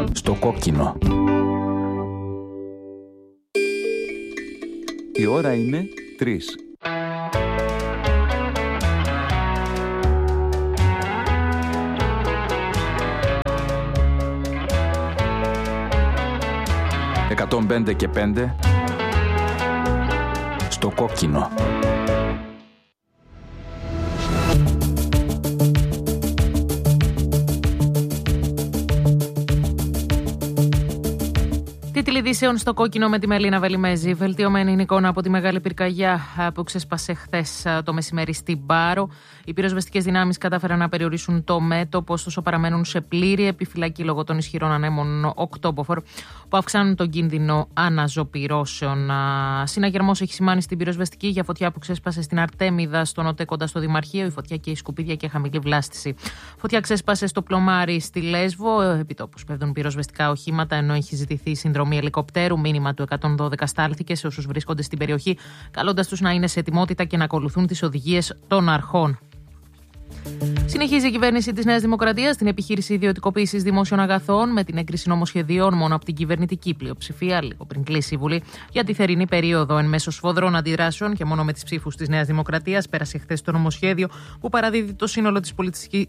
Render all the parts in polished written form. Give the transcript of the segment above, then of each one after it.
Στο κόκκινο. Η ώρα είναι 3. «105 και 5» στο κόκκινο. Τίτλοι ειδήσεων στο κόκκινο με τη Μελίνα Βελιμέζη. Βελτιωμένη είναι η εικόνα από τη μεγάλη πυρκαγιά που ξέσπασε χθες το μεσημέρι στην Πάρο. Οι πυροσβεστικές δυνάμεις κατάφεραν να περιορίσουν το μέτωπο, ωστόσο παραμένουν σε πλήρη επιφυλακή λόγω των ισχυρών ανέμων οκτώποφορ που αυξάνουν τον κίνδυνο αναζωπυρώσεων. Συναγερμός έχει σημάνει στην πυροσβεστική για φωτιά που ξέσπασε στην Αρτέμιδα, στον ΟΤΕ κοντά στο Δημαρχείο. Η φωτιά και η σκουπίδια και χαμηλή βλάστηση. Φωτιά ξέσπασε στο Πλωμάρι στη Λέσβο. Επιτόπου πέφτουν πυροσβεστικά οχήματα, ενώ έχει ζητηθεί συνδρομή ελικοπτέρου. Μήνυμα του 112 στάλθηκε σε όσους βρίσκονται στην περιοχή, καλώντας τους να είναι σε ετοιμότητα και να ακολουθούν τις οδηγίες των αρχών. Συνεχίζει η κυβέρνηση της Νέας Δημοκρατίας την επιχείρηση ιδιωτικοποίησης δημόσιων αγαθών με την έγκριση νομοσχεδίων μόνο από την κυβερνητική πλειοψηφία, λίγο πριν κλείσει η Βουλή, για τη θερινή περίοδο. Εν μέσω σφοδρών αντιδράσεων και μόνο με τις ψήφους της Νέας Δημοκρατίας, πέρασε χθες το νομοσχέδιο που παραδίδει το σύνολο της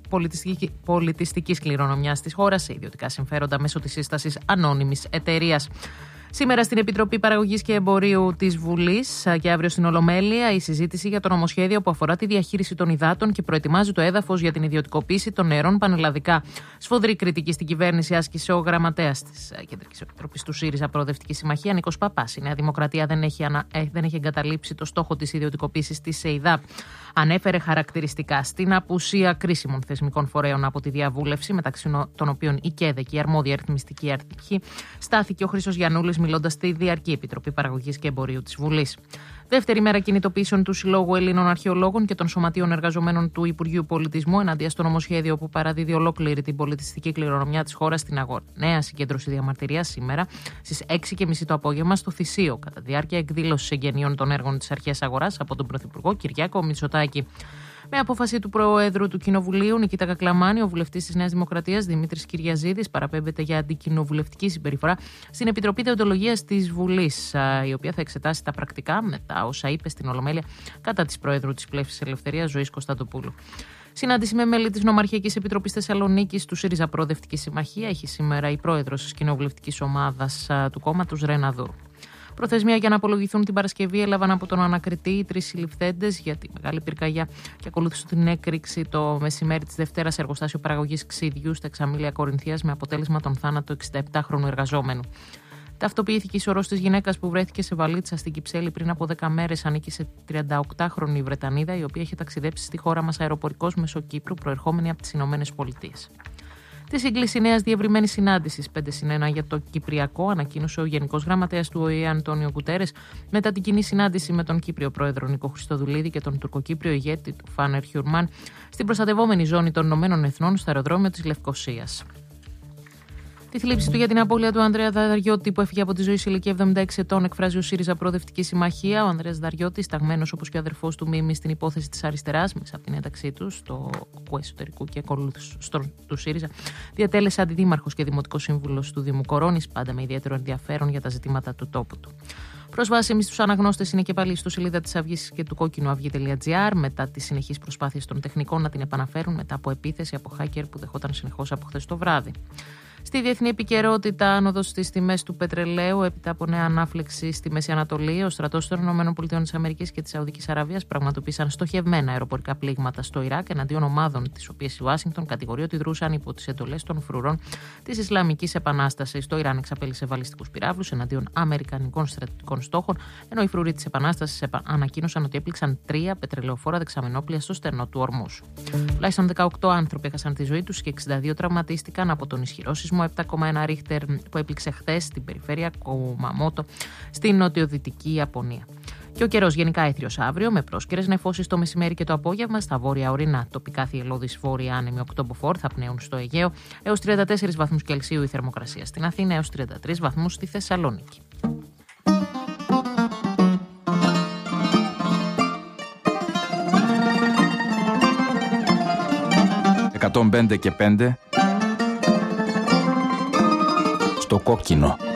πολιτιστικής κληρονομιάς της χώρας σε ιδιωτικά συμφέροντα μέσω της σύστασης ανώνυμης εταιρείας. Σήμερα στην Επιτροπή Παραγωγής και Εμπορίου της Βουλής και αύριο στην Ολομέλεια η συζήτηση για το νομοσχέδιο που αφορά τη διαχείριση των υδάτων και προετοιμάζει το έδαφος για την ιδιωτικοποίηση των νερών πανελλαδικά. Σφοδρή κριτική στην κυβέρνηση άσκησε ο γραμματέας της Κεντρικής Επιτροπής του ΣΥΡΙΖΑ Προοδευτική Συμμαχία, Νίκος Παπάς. Η Νέα Δημοκρατία δεν έχει εγκαταλείψει το στόχο της ιδιωτικοποίησης της ΕΙΔΑΠ. Ανέφερε χαρακτηριστικά στην απουσία κρίσιμων θεσμικών φορέων από τη διαβούλευση, μεταξύ των οποίων η ΚΕΔΕ και η αρμόδια αριθμιστική αρχή, στάθηκε ο Χρήστος Γιαννούλης μιλώντας στη Διαρκή Επιτροπή Παραγωγής και Εμπορίου της Βουλής. Δεύτερη μέρα κινητοποιήσεων του Συλλόγου Ελλήνων Αρχαιολόγων και των Σωματείων Εργαζομένων του Υπουργείου Πολιτισμού εναντίον στο νομοσχέδιο που παραδίδει ολόκληρη την πολιτιστική κληρονομιά της χώρας στην αγορά. Νέα συγκέντρωση διαμαρτυρίας σήμερα στις 6:30 το απόγευμα στο Θησίο, κατά διάρκεια εκδήλωσης εγγενείων των έργων της αρχαίας αγοράς από τον Πρωθυπουργό Κυριάκο Μητσοτάκη. Με απόφαση του Προέδρου του Κοινοβουλίου, Νικήτα Κακλαμάνη, ο βουλευτής της Νέας Δημοκρατίας Δημήτρης Κυριαζίδης παραπέμπεται για αντικοινοβουλευτική συμπεριφορά στην Επιτροπή Δεοντολογίας της Βουλής, η οποία θα εξετάσει τα πρακτικά μετά όσα είπε στην Ολομέλεια κατά της Προέδρου της Πλεύσης Ελευθερίας Ζωής Κωνσταντοπούλου. Συνάντηση με μέλη της Νομαρχιακής Επιτροπής Θεσσαλονίκης του ΣΥΡΙΖΑ Προοδευτική Συμμαχία έχει σήμερα η πρόεδρος της κοινοβουλευτικής ομάδας του κόμματος Ρένα Δούρου. Προθεσμία για να απολογηθούν την Παρασκευή έλαβαν από τον ανακριτή οι 3 συλληφθέντες για τη μεγάλη πυρκαγιά και ακολούθησε την έκρηξη το μεσημέρι της Δευτέρας σε εργοστάσιο παραγωγής ξυδιού στα Εξαμήλια Κορινθίας με αποτέλεσμα τον θάνατο 67χρονου εργαζόμενου. Ταυτοποιήθηκε η σωρός της γυναίκας που βρέθηκε σε βαλίτσα στην Κυψέλη πριν από 10 μέρες. Ανήκει σε 38χρονη Βρετανίδα, η οποία είχε ταξιδέψει στη χώρα μας αεροπορικός μέσω Κύπρου, προερχόμενη από τις Ηνωμένες Πολιτείες. Τη σύγκληση νέας διευρυμένης συνάντησης 5+1 για το Κυπριακό ανακοίνωσε ο Γενικός Γραμματέας του ΟΗΕ Αντώνιο Γκουτέρες μετά την κοινή συνάντηση με τον Κύπριο Πρόεδρο Νίκο Χριστοδουλίδη και τον Τουρκοκύπριο ηγέτη του Φάνερ Χιουρμάν στην προστατευόμενη ζώνη των Ηνωμένων Εθνών στο αεροδρόμιο της Λευκοσίας. Τη θλίψη του για την απώλεια του Ανδρέα Δαριώτη, που έφυγε από τη ζωή σε ηλικία 76 ετών, εκφράζει ο ΣΥΡΙΖΑ Προοδευτική Συμμαχία. Ο Ανδρέας Δαριώτης, ταγμένος όπως και ο αδερφός του Μίμη στην υπόθεση της αριστεράς, μέσα από την ένταξή του στο εσωτερικού και του ΣΥΡΙΖΑ, διατέλεσε αντιδήμαρχος και δημοτικός σύμβουλος του Δήμου Κορώνης, πάντα με ιδιαίτερο ενδιαφέρον για τα ζητήματα του τόπου του. Προσβάσιμοι στους αναγνώστες είναι και πάλι στο σελίδα της Αυγής και του κόκκινου αυγή.gr μετά τις συνεχείς προσπάθειες των τεχνικών να την επαναφέρουν μετά από επίθεση από hacker που δεχόταν συνεχώς από χθες το βράδυ. Στη διεθνή επικαιρότητα, άνοδος στις τιμές του πετρελαίου, έπειτα από νέα ανάφλεξη στη Μέση Ανατολή, ο στρατός των ΗΠΑ και της Σαουδικής Αραβίας πραγματοποίησαν στοχευμένα αεροπορικά πλήγματα στο Ιράκ εναντίον ομάδων, τις οποίες η Ουάσιγκτον κατηγορεί ότι δρούσαν υπό τις εντολές των φρουρών της Ισλαμικής Επανάστασης. Το Ιράν εξαπέλυσε βαλιστικούς πυράβλους εναντίον αμερικανικών στρατιωτικών στόχων, ενώ οι φρουροί της Επανάστασης ανακοίνωσαν ότι έπληξαν 3 πετρελαιοφόρα δεξαμενόπλια στο στενό του Ορμούς. Τουλάχιστον 18 άνθρωποι έχασαν τη ζωή τους και 62 τραυματίστηκαν από τον ισχυρό σεισμό 7,1 ρίχτερ που έπληξε χθες στην περιφέρεια Κουμαμότο στην νοτιοδυτική Ιαπωνία. Και ο καιρός γενικά έθριος αύριο, με πρόσκαιρες νεφώσεις το μεσημέρι και το απόγευμα στα βόρεια ορεινά. Τοπικά θυελλώδεις βόρεια άνεμοι οκτώποφορ θα πνέουν στο Αιγαίο, έως 34 βαθμούς Κελσίου η θερμοκρασία στην Αθήνα, έως 33 βαθμούς στη Θεσσαλονίκη. «105 και 5» στο κόκκινο.